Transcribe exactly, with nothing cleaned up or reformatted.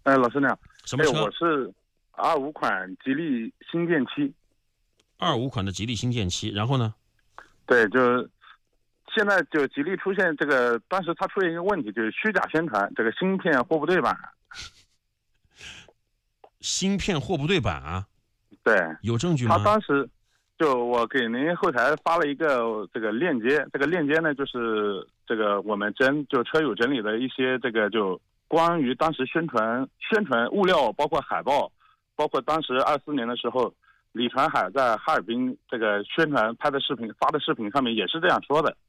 哎，老师你好。 什么车？ 哎，我是二五款吉利星舰七。 二五款的吉利星舰七，然后呢？ 对，就是现在就吉利出现这个，当时它出现一个问题，就是虚假宣传，这个芯片货不对版。 芯片货不对版啊？ 对， 有证据吗？ 他当时就我给您后台发了一个这个链接，这个链接呢就是这个我们整就车友整理的一些这个就关于当时宣传宣传物料，包括海报，包括当时二四年的时候，李传海在哈尔滨这个宣传拍的视频发的视频上面也是这样说的。